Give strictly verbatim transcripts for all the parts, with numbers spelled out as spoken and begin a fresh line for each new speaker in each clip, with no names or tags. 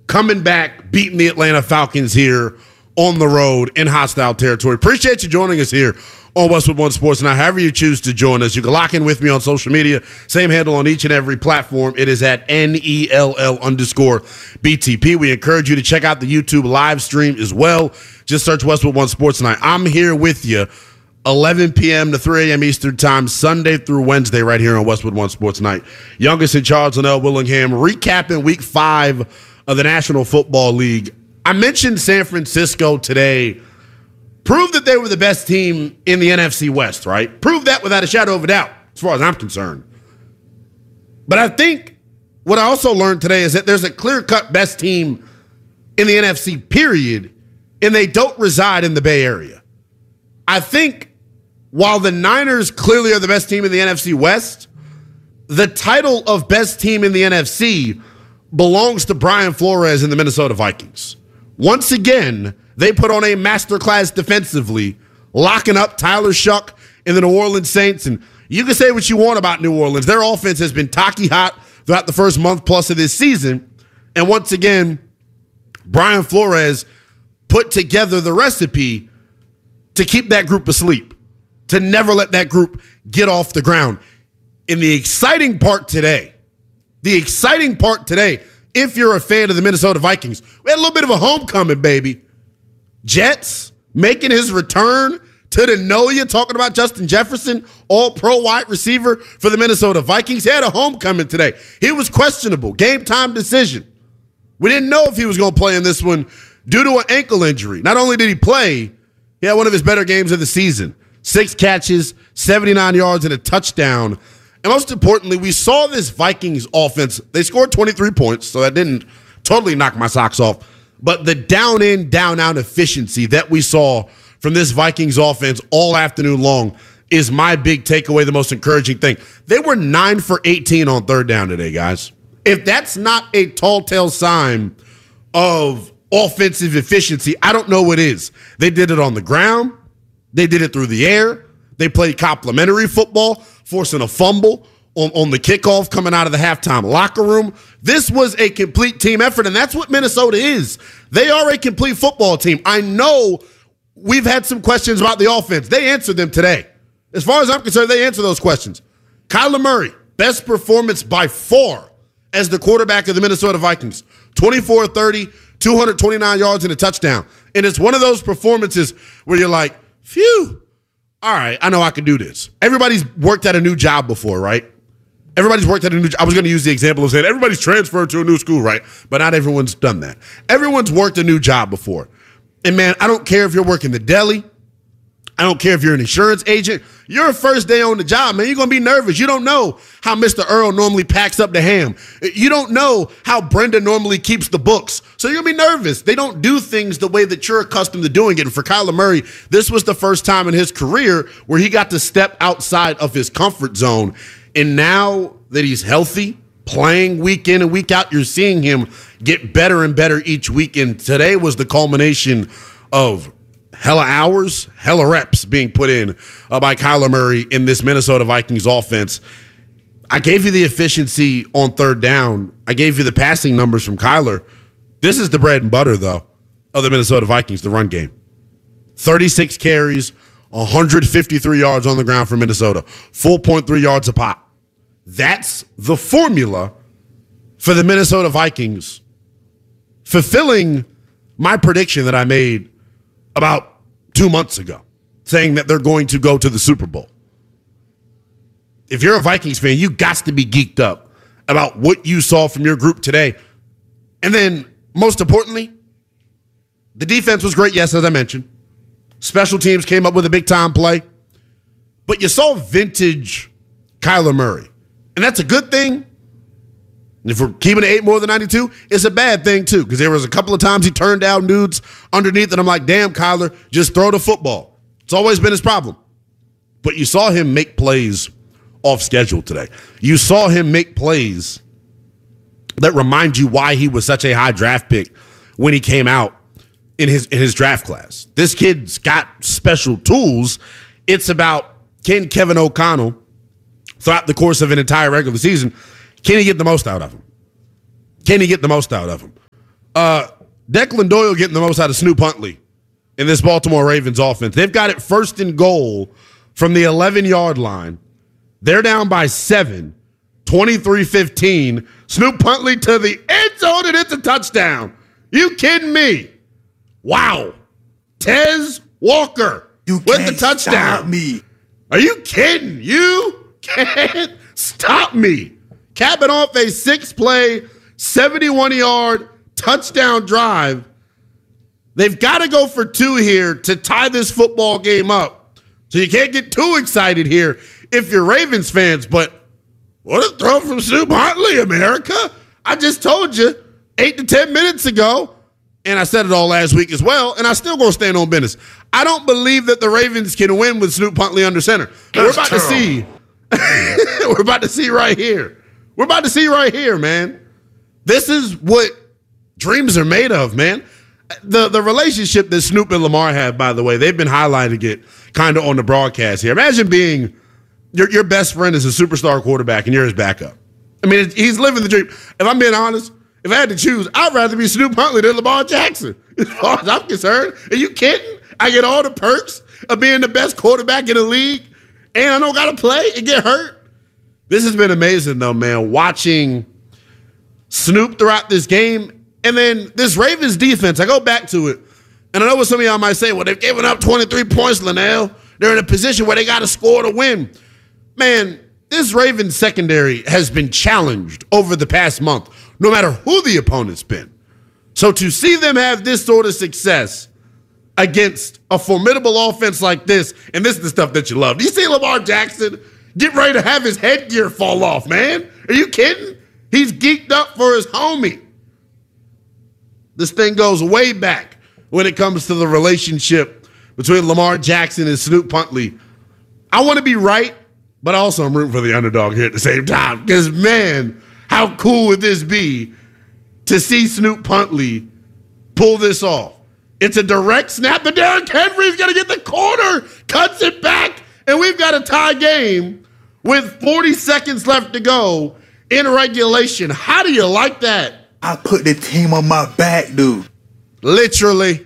coming back, beating the Atlanta Falcons here on the road in hostile territory. Appreciate you joining us here on Westwood One Sports. Now, however you choose to join us, you can lock in with me on social media. Same handle on each and every platform. It is at N E L L underscore B T P. We encourage you to check out the YouTube live stream as well. Just search Westwood One Sports tonight. I'm here with you eleven p.m. to three a.m. Eastern time, Sunday through Wednesday, right here on Westwood One Sports Night. Youngest in charge, Linnell Willingham, recapping week five of the National Football League. I mentioned San Francisco today. Proved that they were the best team in the N F C West, right? Proved that without a shadow of a doubt, as far as I'm concerned. But I think what I also learned today is that there's a clear-cut best team in the N F C, period, and they don't reside in the Bay Area. I think while the Niners clearly are the best team in the N F C West, the title of best team in the N F C belongs to Brian Flores and the Minnesota Vikings. Once again, they put on a masterclass defensively, locking up Tyler Shuck and the New Orleans Saints. And you can say what you want about New Orleans. Their offense has been tacky hot throughout the first month plus of this season. And once again, Brian Flores put together the recipe to keep that group asleep, to never let that group get off the ground. And the exciting part today, the exciting part today, if you're a fan of the Minnesota Vikings, we had a little bit of a homecoming, baby. Jets making his return to the know-ya, talking about Justin Jefferson, all-pro wide receiver for the Minnesota Vikings. He had a homecoming today. He was questionable, game-time decision. We didn't know if he was going to play in this one due to an ankle injury. Not only did he play, he had one of his better games of the season. Six catches, seventy-nine yards, and a touchdown. And most importantly, we saw this Vikings offense. They scored twenty-three points, so that didn't totally knock my socks off. But the down-in, down-out efficiency that we saw from this Vikings offense all afternoon long is my big takeaway, the most encouraging thing. They were nine for eighteen on third down today, guys. If that's not a tall tale sign of offensive efficiency, I don't know what is. They did it on the ground. They did it through the air. They played complimentary football, forcing a fumble on, on the kickoff coming out of the halftime locker room. This was a complete team effort, and that's what Minnesota is. They are a complete football team. I know we've had some questions about the offense. They answered them today. As far as I'm concerned, they answer those questions. Kyler Murray, best performance by far as the quarterback of the Minnesota Vikings. twenty-four thirty, two hundred twenty-nine yards and a touchdown. And it's one of those performances where you're like, phew, all right, I know I can do this. Everybody's worked at a new job before, right? Everybody's worked at a new job. I was going to use the example of saying everybody's transferred to a new school, right? But not everyone's done that. Everyone's worked a new job before. And, man, I don't care if you're working the deli. I don't care if you're an insurance agent. Your first day on the job, man, you're going to be nervous. You don't know how Mister Earl normally packs up the ham. You don't know how Brenda normally keeps the books. So you're going to be nervous. They don't do things the way that you're accustomed to doing it. And for Kyler Murray, this was the first time in his career where he got to step outside of his comfort zone. And now that he's healthy, playing week in and week out, you're seeing him get better and better each week. And today was the culmination of hella hours, hella reps being put in uh, by Kyler Murray in this Minnesota Vikings offense. I gave you the efficiency on third down. I gave you the passing numbers from Kyler. This is the bread and butter, though, of the Minnesota Vikings, the run game. thirty-six carries, one hundred fifty-three yards on the ground for Minnesota, four point three yards a pop. That's the formula for the Minnesota Vikings, fulfilling my prediction that I made about two months ago, saying that they're going to go to the Super Bowl. If you're a Vikings fan, you got to be geeked up about what you saw from your group today. And then, most importantly, the defense was great, yes, as I mentioned. Special teams came up with a big-time play. But you saw vintage Kyler Murray. And that's a good thing. And if we're keeping it eight more than ninety-two, it's a bad thing, too, because there was a couple of times he turned down dudes underneath, and I'm like, damn, Kyler, just throw the football. It's always been his problem. But you saw him make plays off schedule today. You saw him make plays that remind you why he was such a high draft pick when he came out in his, in his draft class. This kid's got special tools. It's about, can Kevin O'Connell, throughout the course of an entire regular season, can he get the most out of him? Can he get the most out of him? Uh, Declan Doyle getting the most out of Snoop Huntley in this Baltimore Ravens offense. They've got it first and goal from the eleven-yard line. They're down by seven, twenty-three fifteen. Snoop Huntley to the end zone, and it's a touchdown. You kidding me? Wow. Tez Walker
you
with the touchdown.
Stop me.
Are you kidding? You can't stop me. Capping off a six-play, seventy-one-yard touchdown drive. They've got to go for two here to tie this football game up. So you can't get too excited here if you're Ravens fans. But what a throw from Snoop Huntley, America. I just told you eight to ten minutes ago, and I said it all last week as well, and I still going to stand on business. I don't believe that the Ravens can win with Snoop Huntley under center. We're about terrible. to see. We're about to see right here. We're about to see right here, man. This is what dreams are made of, man. The the relationship that Snoop and Lamar have, by the way, they've been highlighting it kind of on the broadcast here. Imagine being your your best friend is a superstar quarterback and you're his backup. I mean, it's, he's living the dream. If I'm being honest, if I had to choose, I'd rather be Snoop Huntley than Lamar Jackson. As far as I'm concerned. Are you kidding? I get all the perks of being the best quarterback in the league, and I don't got to play and get hurt. This has been amazing, though, man, watching Snoop throughout this game. And then this Ravens defense, I go back to it, and I know what some of y'all might say, well, they've given up twenty-three points, Linnell. They're in a position where they got to score to win. Man, this Ravens secondary has been challenged over the past month, no matter who the opponent's been. So to see them have this sort of success against a formidable offense like this, and this is the stuff that you love. Do you see Lamar Jackson get ready to have his headgear fall off, man? Are you kidding? He's geeked up for his homie. This thing goes way back when it comes to the relationship between Lamar Jackson and Snoop Huntley. I want to be right, but also I'm rooting for the underdog here at the same time. Because, man, how cool would this be to see Snoop Huntley pull this off? It's a direct snap, but Derrick Henry's going to get the corner, cuts it back, and we've got a tie game with forty seconds left to go in regulation. How do you like that?
I put the team on my back, dude.
Literally.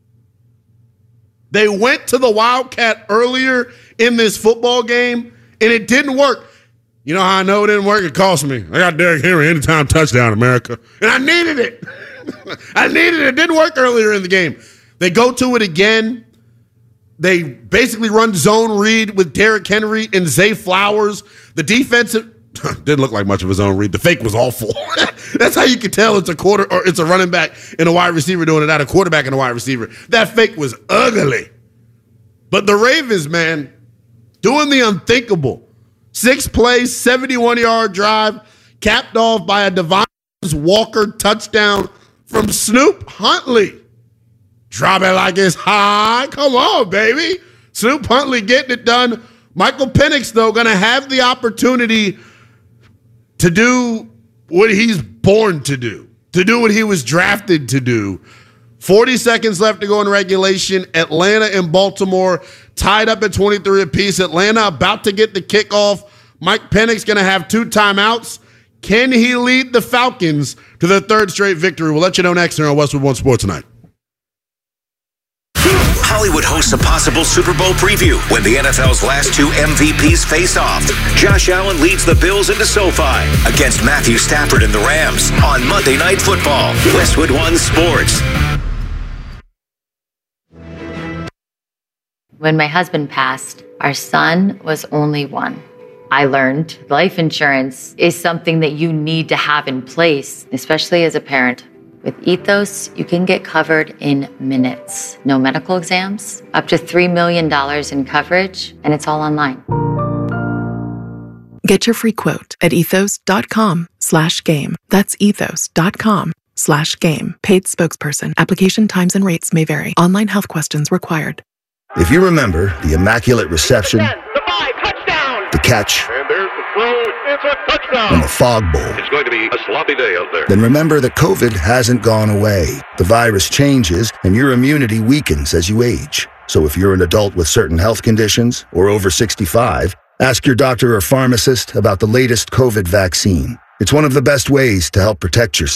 They went to the Wildcat earlier in this football game, and it didn't work. You know how I know it didn't work? It cost me. I got Derrick Henry anytime touchdown, America. And I needed it. I needed it. It didn't work earlier in the game. They go to it again. They basically run zone read with Derrick Henry and Zay Flowers. The defensive didn't look like much of a zone read. The fake was awful. That's how you can tell it's a quarter or it's a running back and a wide receiver doing it, not a quarterback and a wide receiver. That fake was ugly. But the Ravens, man, doing the unthinkable. Six plays, seventy-one-yard drive, capped off by a Devon Walker touchdown from Snoop Huntley. Drop it like it's high. Come on, baby. Snoop Huntley getting it done. Michael Penix, though, going to have the opportunity to do what he's born to do, to do what he was drafted to do. forty seconds left to go in regulation. Atlanta and Baltimore tied up at twenty-three apiece. Atlanta about to get the kickoff. Mike Penix going to have two timeouts. Can he lead the Falcons to their third straight victory? We'll let you know next here on Westwood One Sports Tonight.
Hollywood hosts a possible Super Bowl preview when the N F L's last two M V Ps face off. Josh Allen leads the Bills into SoFi against Matthew Stafford and the Rams on Monday Night Football. Westwood One Sports.
When my husband passed, our son was only one. I learned life insurance is something that you need to have in place, especially as a parent. With Ethos, you can get covered in minutes. No medical exams, up to three million dollars in coverage, and it's all online.
Get your free quote at ethos.com slash game. That's ethos.com slash game. Paid spokesperson. Application times and rates may vary. Online health questions required.
If you remember the Immaculate Reception,
ten, the five, touchdown.
The catch,
and there's the throw, it's a touchdown.
And the Fog Bowl,
it's going to be a sloppy day out there.
Then remember that COVID hasn't gone away. The virus changes and your immunity weakens as you age. So if you're an adult with certain health conditions or over sixty-five, ask your doctor or pharmacist about the latest COVID vaccine. It's one of the best ways to help protect yourself.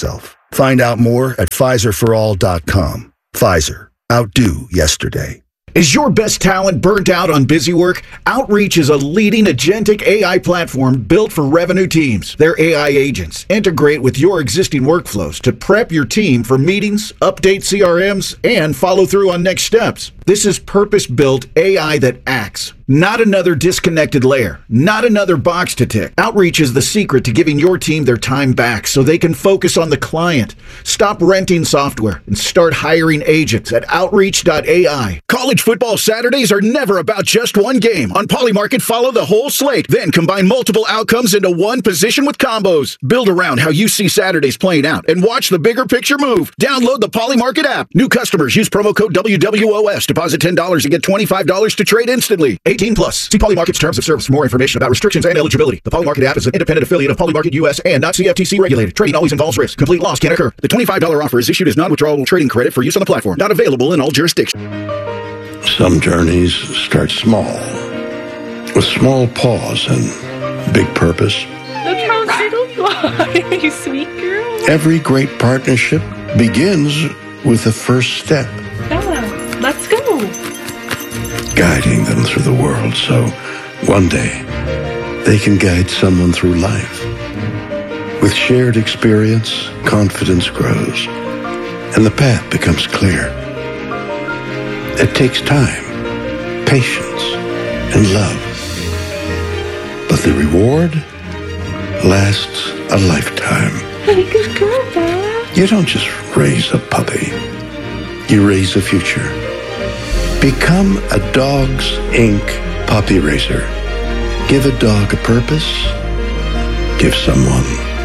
Find out more at Pfizer for all dot com. Pfizer. Outdo yesterday.
Is your best talent burnt out on busy work? Outreach is a leading agentic A I platform built for revenue teams. Their A I agents integrate with your existing workflows to prep your team for meetings, update C R Ms, and follow through on next steps. This is purpose-built A I that acts, not another disconnected layer, not another box to tick. Outreach is the secret to giving your team their time back so they can focus on the client. Stop renting software and start hiring agents at outreach dot A I. College football Saturdays are never about just one game. On Polymarket, follow the whole slate, then combine multiple outcomes into one position with combos. Build around how you see Saturdays playing out and watch the bigger picture move. Download the Polymarket app. New customers use promo code W W O S. Deposit ten dollars and get twenty-five dollars to trade instantly. eighteen plus. See Polymarket's terms of service for more information about restrictions and eligibility. The Polymarket app is an independent affiliate of Polymarket U S and not C F T C regulated. Trading always involves risk. Complete loss can occur. The twenty-five dollars offer is issued as non-withdrawable trading credit for use on the platform. Not available in all jurisdictions.
Some journeys start small, with small pause and big purpose.
Look how little you are, you sweet girl.
Every great partnership begins with the first step.
Yeah, let's go.
Guiding them through the world so one day they can guide someone through life. With shared experience, confidence grows, and the path becomes clear. It takes time, patience, and love. But the reward lasts a lifetime.
Hey, good girl, Dad.
You don't just raise a puppy. You raise a future. Become a Dogs Incorporated puppy raiser. Give a dog a purpose. Give someone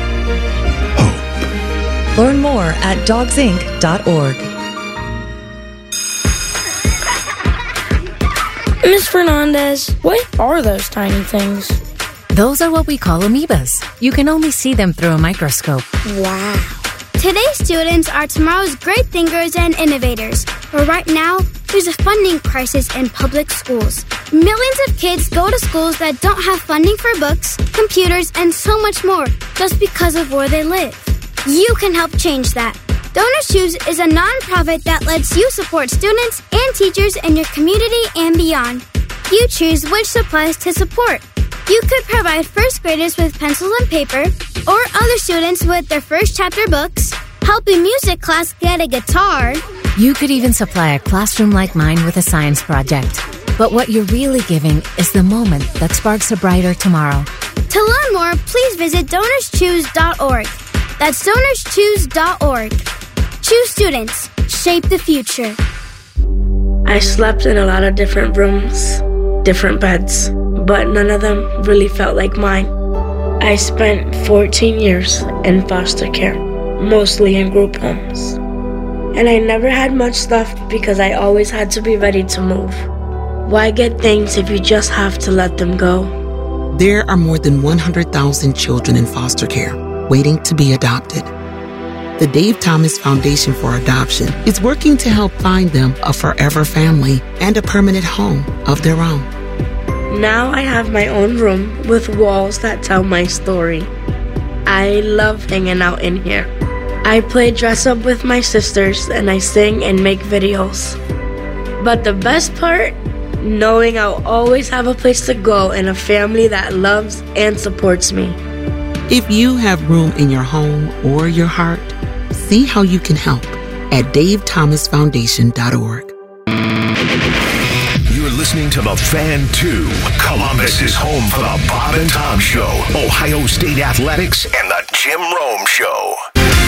hope.
Learn more at dogs inc dot org.
Miz Fernandez, what are those tiny things?
Those are what we call amoebas. You can only see them through a microscope.
Wow. Today's students are tomorrow's great thinkers and innovators. But right now, there's a funding crisis in public schools. Millions of kids go to schools that don't have funding for books, computers, and so much more just because of where they live. You can help change that. Donors Choose is a nonprofit that lets you support students and teachers in your community and beyond. You choose which supplies to support. You could provide first graders with pencils and paper, or other students with their first chapter books, help a music class get a guitar.
You could even supply a classroom like mine with a science project. But what you're really giving is the moment that sparks a brighter tomorrow.
To learn more, please visit donors choose dot org. That's donors choose dot org. Choose students. Shape the future.
I slept in a lot of different rooms, different beds, but none of them really felt like mine. I spent fourteen years in foster care, mostly in group homes. And I never had much stuff because I always had to be ready to move. Why get things if you just have to let them go?
There are more than one hundred thousand children in foster care waiting to be adopted. The Dave Thomas Foundation for Adoption is working to help find them a forever family and a permanent home of their own.
Now I have my own room with walls that tell my story. I love hanging out in here. I play dress up with my sisters and I sing and make videos. But the best part? Knowing I'll always have a place to go and a family that loves and supports me.
If you have room in your home or your heart, see how you can help at dave thomas foundation dot org.
You're listening to The Fan two. Columbus is home for the Bob and Tom Show, Ohio State Athletics, and the Jim Rome Show.